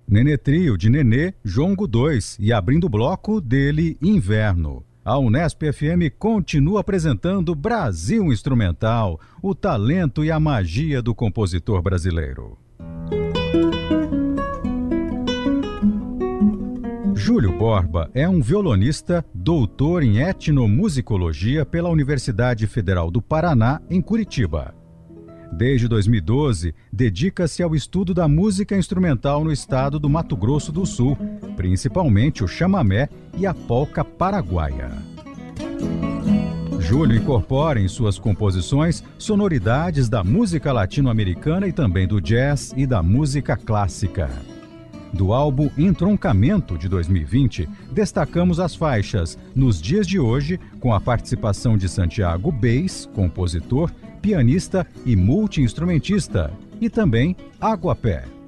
Nenê Trio, de Nenê, Jongo 2 e abrindo o bloco dele, Inverno. A Unesp FM continua apresentando Brasil Instrumental, o talento e a magia do compositor brasileiro. Júlio Borba é um violonista, doutor em etnomusicologia pela Universidade Federal do Paraná, em Curitiba. Desde 2012, dedica-se ao estudo da música instrumental no estado do Mato Grosso do Sul, principalmente o chamamé e a polca paraguaia. Júlio incorpora em suas composições sonoridades da música latino-americana e também do jazz e da música clássica. Do álbum Entroncamento, de 2020, destacamos as faixas Nos Dias de Hoje, com a participação de Santiago Beis, compositor, pianista e multi-instrumentista, e também Água Pé.